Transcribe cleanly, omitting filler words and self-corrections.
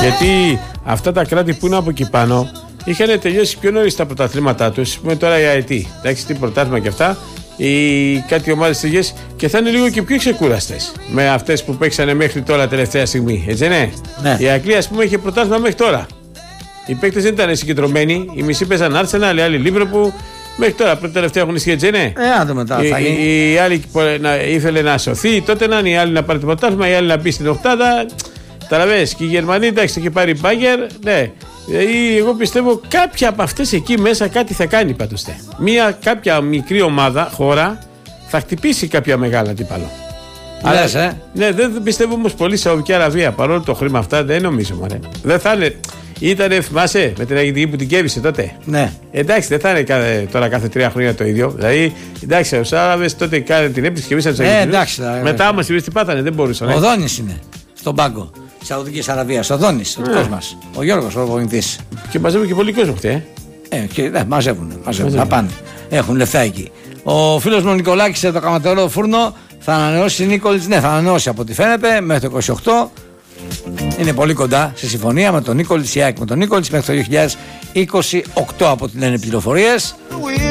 Γιατί αυτά τα κράτη που είναι από εκεί πάνω είχαν τελειώσει πιο νωρίς τα πρωταθλήματά τους. Πούμε τώρα η ΑΕΤ. Εντάξει, τι πρωτάθλημα και αυτά. Ή κάτι ομάδες τελειώσει και θα είναι λίγο και πιο ξεκούραστες με αυτές που παίξανε μέχρι τώρα τελευταία στιγμή. Έτσι ναι. Η Αγγλία, ας πούμε, είχε πρωτάθλημα μέχρι τώρα. Οι παίκτες δεν ήταν συγκεντρωμένοι. Οι μισοί παίζαν Άρσεναλ, οι άλλοι Λίβερπουλ. Μέχρι τώρα, πρώτα τελευταία έχουν ισχύει, έτσι ναι. Μετά θα γίνει. Η άλλη ήθελε να σωθεί, τότε να είναι η άλλη να πάρει το πρωτάθλημα, η άλλη να μπει στην οκτάδα. Καταλαβαίνεις. Και οι Γερμανοί, εντάξει, είχε πάρει Μπάγκερ, ναι. Εγώ πιστεύω κάποια από αυτές εκεί μέσα κάτι θα κάνει πάντως. Κάποια μικρή ομάδα, χώρα, θα χτυπήσει κάποια μεγάλα αντίπαλο. Λες, Ναι, δεν πιστεύω όμως πολύ Σαουδική Αραβία. Παρόλο το χρήμα αυτά δεν νομίζω. Δεν θα είναι. Ήτανε, θυμάσαι, με την Αιγυπτική που την κέβησε τότε. Ναι. Εντάξει, δεν θα είναι τώρα κάθε 3 χρόνια το ίδιο. Δηλαδή, εντάξει, τους Άραβες τότε κάνανε την έπληξη και εμείς τους Αιγυπτίους. Μετά όμως τι πάθανε, δεν μπορούσαν. Ο Δόνης είναι στον πάγκο της Σαουδικής Αραβίας. Ο Δόνης, ο δικός μας. Ο Γιώργος, ο προπονητής. Και μαζεύουν και πολύ κόσμο χτε. Μαζεύουν. Θα πάνε. Έχουν λεφτά εκεί. Ο φίλος μου ο Νικολάκης σε το Καματερό Φούρνο θα ανανεώσει η Νίκολιτς. Ναι, θα ανανεώσει από ό,τι φαίνεται μέχρι το 28. Είναι πολύ κοντά σε συμφωνία με τον Νίκολιτς, η ΑΕΚ με τον Νίκολιτς μέχρι το 2028 από ό,τι λένε πληροφορίες.